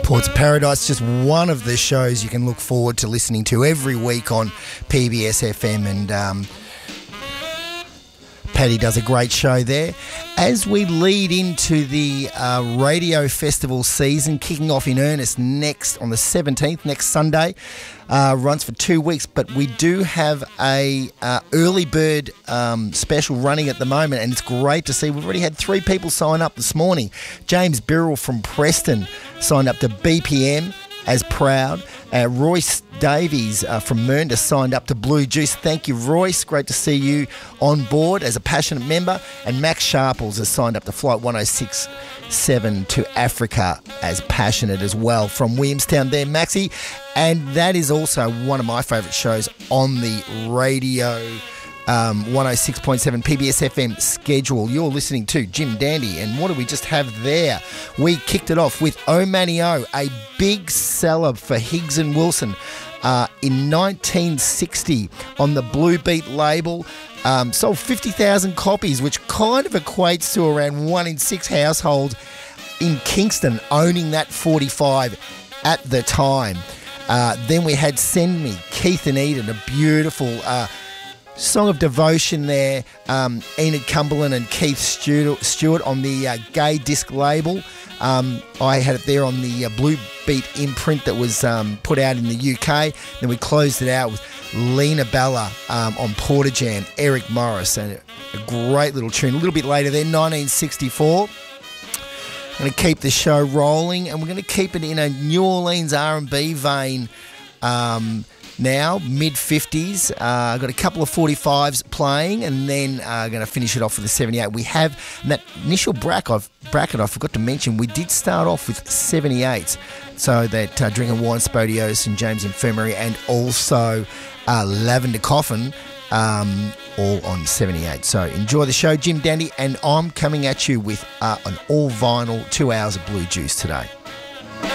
Ports Paradise, just one of the shows you can look forward to listening to every week on PBS FM, and Paddy does a great show there. As we lead into the radio festival season, kicking off in earnest next on the 17th, next Sunday, runs for 2 weeks, but we do have a early bird special running at the moment, and it's great to see. We've already had 3 people sign up this morning. James Birrell from Preston signed up to BPM as proud. Royce Davies from Mernda signed up to Blue Juice. Thank you, Royce. Great to see you on board as a passionate member. And Max Sharples has signed up to Flight 1067 to Africa as passionate as well from Williamstown there, Maxie. And that is also one of my favourite shows on the radio 106.7 PBS FM schedule. You're listening to Jim Dandy, and what do we just have there? We kicked it off with Oh Manny Oh, a big seller for Higgs and Wilson in 1960 on the Blue Beat label. Sold 50,000 copies, which kind of equates to around 1 in 6 households in Kingston owning that 45 at the time. Then we had Send Me, Keith and Eden, a beautiful song of devotion there. Enid Cumberland and Keith Stewart on the Gay Disc label. I had it there on the Blue Beat imprint that was put out in the UK. Then we closed it out with Lena Bella on Porta Jam, Eric Morris, and a great little tune. A little bit later there, 1964. I'm going to keep the show rolling, and we're going to keep it in a New Orleans R&B vein now, mid-50s. I've got a couple of 45s playing, and then going to finish it off with a 78. We have that initial bracket, I forgot to mention, we did start off with 78s. So that Drink and Wine, Spodio, St James Infirmary, and also Lavender Coffin, all on 78. So enjoy the show, Jim Dandy, and I'm coming at you with an all-vinyl 2 hours of Blue Juice today.